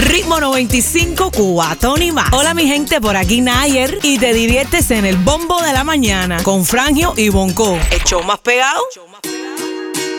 Ritmo 95, Cubatón y más. Hola mi gente, por aquí Nayer y te diviertes en el bombo de la mañana con Frangio y Bonco. El show más pegado